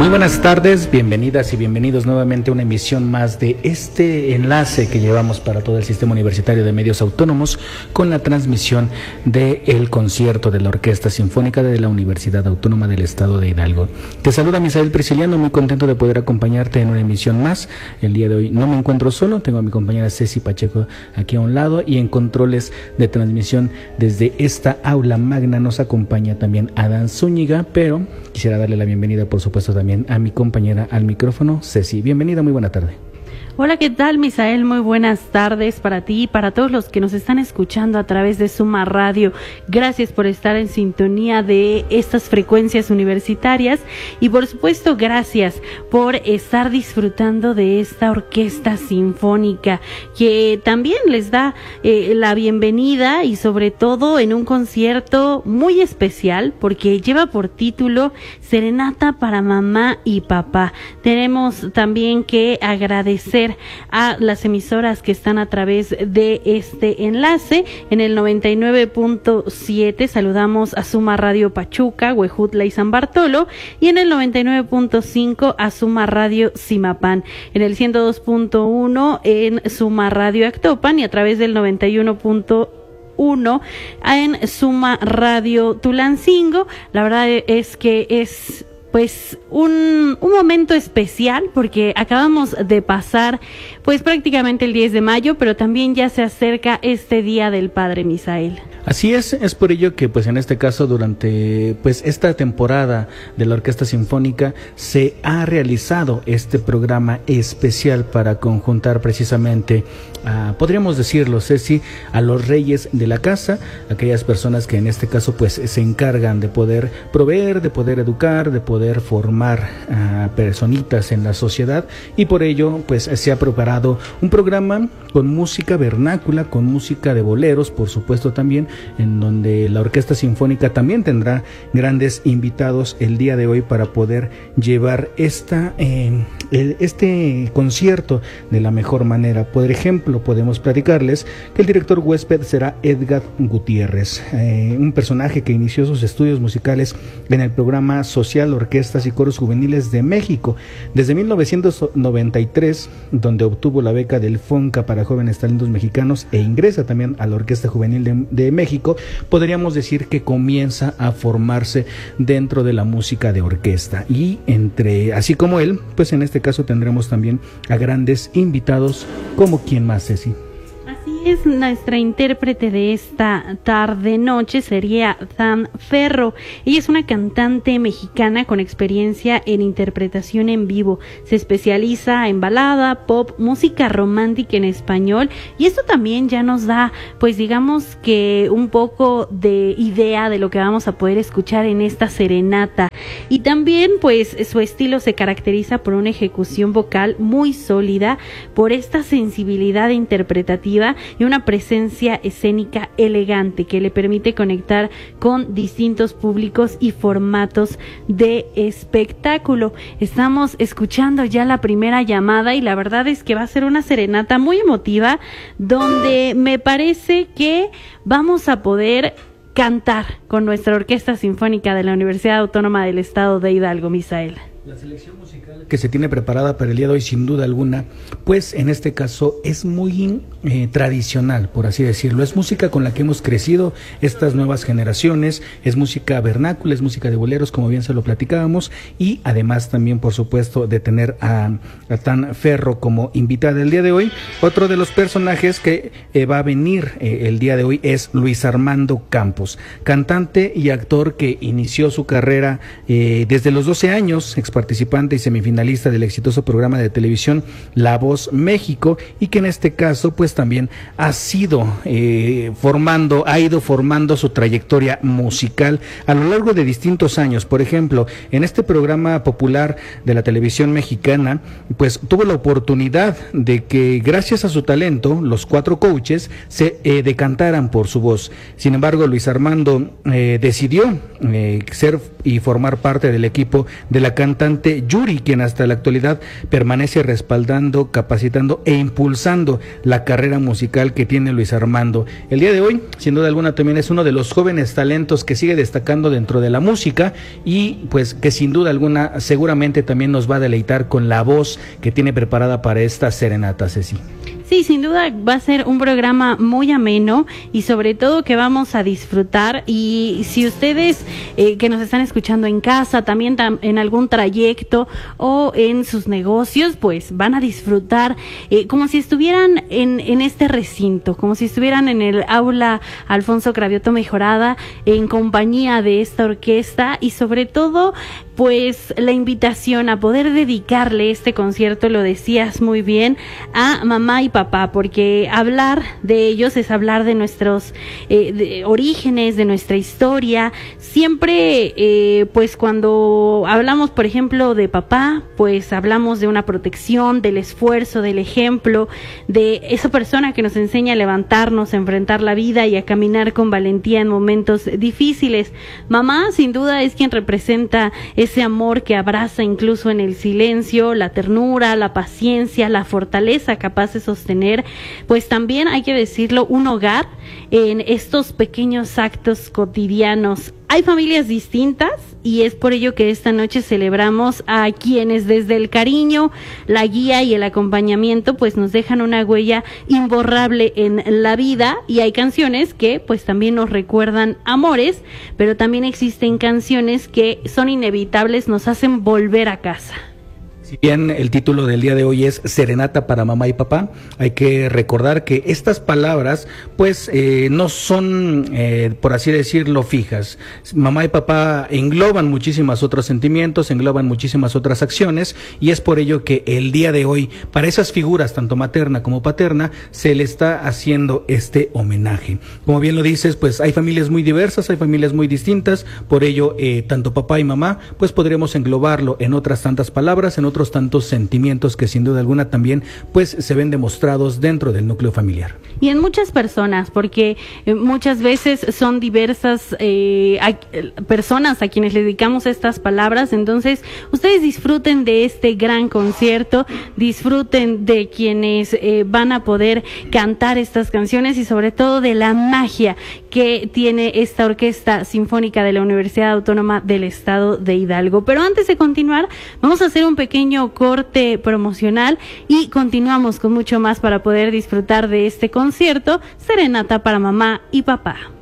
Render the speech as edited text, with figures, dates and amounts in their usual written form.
Muy buenas tardes, bienvenidas y bienvenidos nuevamente a una emisión más de este enlace que llevamos para todo el Sistema Universitario de Medios Autónomos con la transmisión del concierto de la Orquesta Sinfónica de la Universidad Autónoma del Estado de Hidalgo. Te saluda Misael Prisciliano, muy contento de poder acompañarte en una emisión más. El día de hoy no me encuentro solo, tengo a mi compañera Ceci Pacheco aquí a un lado y en controles de transmisión desde esta aula magna nos acompaña también Adán Zúñiga, pero quisiera darle la bienvenida por supuesto también a mi compañera al micrófono, Ceci. Bienvenida, muy buena tarde. Hola, ¿qué tal, Misael? Muy buenas tardes para ti y para todos los que nos están escuchando a través de Suma Radio. Gracias por estar en sintonía de estas frecuencias universitarias y por supuesto gracias por estar disfrutando de esta orquesta sinfónica que también les da la bienvenida y sobre todo en un concierto muy especial porque lleva por título Serenata para Mamá y Papá. Tenemos también que agradecer a las emisoras que están a través de este enlace. En el 99.7 saludamos a Suma Radio Pachuca, Huejutla y San Bartolo, y en el 99.5 a Suma Radio Zimapán, en el 102.1 en Suma Radio Actopan y a través del 91.1 en Suma Radio Tulancingo. La verdad es que es pues un momento especial porque acabamos de pasar pues prácticamente el 10 de mayo, pero también ya se acerca este Día del Padre, Misael. Así es por ello que pues en este caso durante pues esta temporada de la Orquesta Sinfónica se ha realizado este programa especial para conjuntar precisamente podríamos decirlo, Ceci, a los reyes de la casa, aquellas personas que en este caso pues se encargan de poder proveer, de poder educar, de poder formar a personitas en la sociedad, y por ello pues se ha preparado un programa con música vernácula, con música de boleros, por supuesto también, en donde la Orquesta Sinfónica también tendrá grandes invitados el día de hoy para poder llevar este concierto de la mejor manera. Por ejemplo, podemos platicarles que el director huésped será Edgar Gutiérrez, un personaje que inició sus estudios musicales en el programa social Orquestas y Coros Juveniles de México desde 1993, donde obtuvo la beca del FONCA para jóvenes talentos mexicanos e ingresa también a la Orquesta Juvenil de México. Podríamos decir que comienza a formarse dentro de la música de orquesta, y así como él, pues en este caso tendremos también a grandes invitados como quien más, Ceci. Es nuestra intérprete de esta tarde-noche sería Dan Ferro. Ella es una cantante mexicana con experiencia en interpretación en vivo. Se especializa en balada, pop, música romántica en español, y esto también ya nos da, pues digamos que un poco de idea de lo que vamos a poder escuchar en esta serenata. Y también pues su estilo se caracteriza por una ejecución vocal muy sólida, por esta sensibilidad interpretativa y una presencia escénica elegante que le permite conectar con distintos públicos y formatos de espectáculo. Estamos escuchando ya la primera llamada y la verdad es que va a ser una serenata muy emotiva donde me parece que vamos a poder cantar con nuestra Orquesta Sinfónica de la Universidad Autónoma del Estado de Hidalgo, Misael. La selección musical que se tiene preparada para el día de hoy, sin duda alguna, pues en este caso es muy tradicional, por así decirlo. Es música con la que hemos crecido estas nuevas generaciones, es música vernácula, es música de boleros, como bien se lo platicábamos, y además también, por supuesto, de tener a Dan Ferro como invitada el día de hoy. Otro de los personajes que va a venir el día de hoy es Luis Armando Campos, cantante y actor que inició su carrera desde los 12 años, participante y semifinalista del exitoso programa de televisión La Voz México, y que en este caso pues también ha ido formando su trayectoria musical a lo largo de distintos años. Por ejemplo, en este programa popular de la televisión mexicana, pues tuvo la oportunidad de que gracias a su talento los 4 coaches se decantaran por su voz. Sin embargo, Luis Armando decidió ser y formar parte del equipo de la cantante cantante Yuri, quien hasta la actualidad permanece respaldando, capacitando e impulsando la carrera musical que tiene Luis Armando. El día de hoy, sin duda alguna, también es uno de los jóvenes talentos que sigue destacando dentro de la música y pues que sin duda alguna seguramente también nos va a deleitar con la voz que tiene preparada para esta serenata, Ceci. Sí, sin duda va a ser un programa muy ameno y sobre todo que vamos a disfrutar. Y si ustedes que nos están escuchando en casa, también en algún trayecto o en sus negocios, pues van a disfrutar como si estuvieran en este recinto, como si estuvieran en el aula Alfonso Cravioto Mejorada, en compañía de esta orquesta y sobre todo pues la invitación a poder dedicarle este concierto, lo decías muy bien, a mamá y papá, porque hablar de ellos es hablar de nuestros de orígenes, de nuestra historia. Siempre pues cuando hablamos por ejemplo de papá, pues hablamos de una protección, del esfuerzo, del ejemplo, de esa persona que nos enseña a levantarnos, a enfrentar la vida y a caminar con valentía en momentos difíciles. Mamá sin duda es quien representa ese amor que abraza incluso en el silencio, la ternura, la paciencia, la fortaleza capaz de sostener, pues también hay que decirlo, un hogar en estos pequeños actos cotidianos. Hay familias distintas y es por ello que esta noche celebramos a quienes desde el cariño, la guía y el acompañamiento pues nos dejan una huella imborrable en la vida, y hay canciones que pues también nos recuerdan amores, pero también existen canciones que son inevitables, nos hacen volver a casa. Si bien el título del día de hoy es Serenata para mamá y papá, hay que recordar que estas palabras pues no son, por así decirlo, fijas. Mamá y papá engloban muchísimas otros sentimientos, engloban muchísimas otras acciones, y es por ello que el día de hoy, para esas figuras, tanto materna como paterna, se le está haciendo este homenaje. Como bien lo dices, pues hay familias muy diversas, hay familias muy distintas, por ello tanto papá y mamá, pues podríamos englobarlo en otras tantas palabras, en otros tantos sentimientos que sin duda alguna también pues se ven demostrados dentro del núcleo familiar. Y en muchas personas, porque muchas veces son diversas personas a quienes le dedicamos estas palabras. Entonces ustedes disfruten de este gran concierto, disfruten de quienes van a poder cantar estas canciones y sobre todo de la magia que tiene esta Orquesta Sinfónica de la Universidad Autónoma del Estado de Hidalgo. Pero antes de continuar, vamos a hacer un pequeño corte promocional y continuamos con mucho más para poder disfrutar de este concierto, Serenata para mamá y papá.